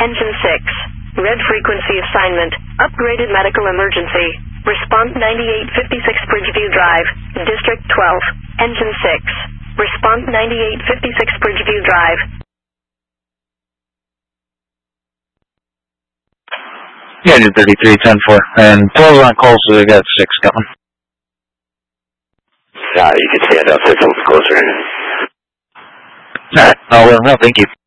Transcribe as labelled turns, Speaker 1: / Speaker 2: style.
Speaker 1: Engine 6. Red frequency assignment. Upgraded medical emergency. Response 9856 Bridgeview Drive. District 12. Engine 6. Response 9856 Bridgeview Drive.
Speaker 2: Yeah, I did 33-10-4. And 12 on call, so they got 6 coming.
Speaker 3: You can stand up, it's a little closer.
Speaker 2: Alright, oh well, no, thank you.